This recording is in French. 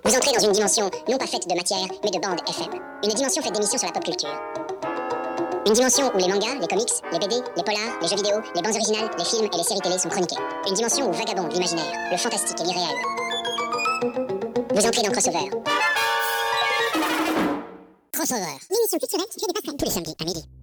Vous entrez dans une dimension non pas faite de matière, mais de bande FM. Une dimension faite d'émissions sur la pop culture. Une dimension où les mangas, les comics, les BD, les polars, les jeux vidéo, les bandes originales, les films et les séries télé sont chroniqués. Une dimension où vagabonde l'imaginaire, le fantastique et l'irréel. Vous entrez dans Crossover. Crossover. L'émission culturelle qui fait des passerelles tous les samedis à midi.